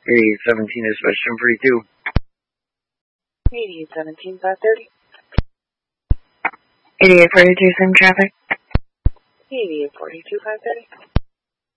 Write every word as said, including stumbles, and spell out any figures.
eighty-eight seventeen is Western forty-two. eighty-eight seventeen, five thirty. eighty-eight forty-two, same traffic. eighty-eight forty-two, five thirty.